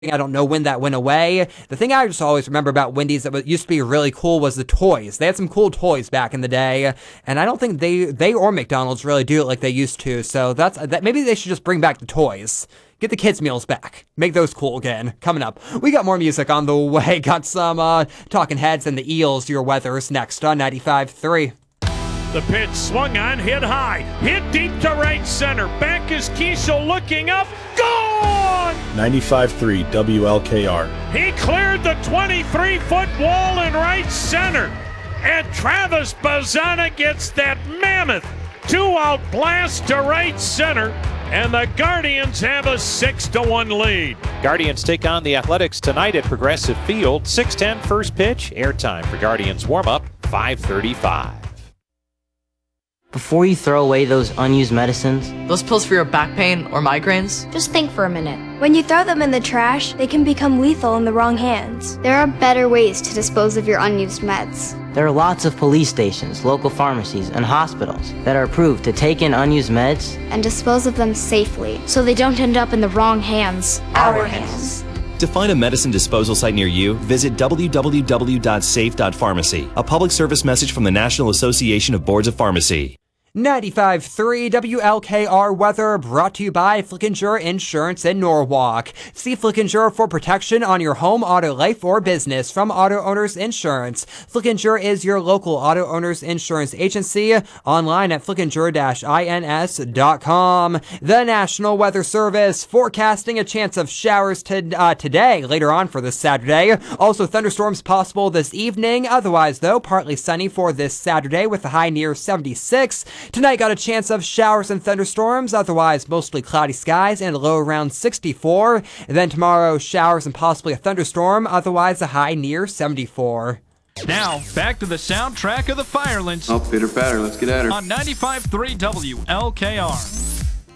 I don't know when that went away. The thing I just always remember about Wendy's that used to be really cool was the toys. They had some cool toys back in the day, and I don't think they or McDonald's really do it like they used to. So that maybe they should just bring back the toys. Get the kids' meals back. Make those cool again. Coming up, we got more music on the way. Got some Talking Heads and the Eels, your weathers, next on 95.3. The pitch swung on, hit high, hit deep to right center. Back is Kiesel looking up, gone! 95.3 WLKR. He cleared the 23-foot wall in right center. And Travis Bazzana gets that mammoth two-out blast to right center. And the Guardians have a 6-1 lead. Guardians take on the Athletics tonight at Progressive Field. 6:10 first pitch. Airtime for Guardians warm-up, 5:35. Before you throw away those unused medicines, those pills for your back pain or migraines, just think for a minute. When you throw them in the trash, they can become lethal in the wrong hands. There are better ways to dispose of your unused meds. There are lots of police stations, local pharmacies, and hospitals that are approved to take in unused meds and dispose of them safely so they don't end up in the wrong hands. Our hands. To find a medicine disposal site near you, visit www.safe.pharmacy. A public service message from the National Association of Boards of Pharmacy. 95.3 WLKR weather brought to you by Flickinger Insurance in Norwalk. See Flickinger for protection on your home, auto, life, or business from Auto Owners Insurance. Flickinger is your local auto owners insurance agency. Online at flickinger-ins.com. The National Weather Service forecasting a chance of showers today, later on for this Saturday. Also thunderstorms possible this evening. Otherwise, though, partly sunny for this Saturday with a high near 76. Tonight got a chance of showers and thunderstorms, otherwise mostly cloudy skies and a low around 64. And then tomorrow, showers and possibly a thunderstorm, otherwise a high near 74. Now, back to the soundtrack of the Firelands. Oh, pitter patter, let's get at her. On 95.3 WLKR.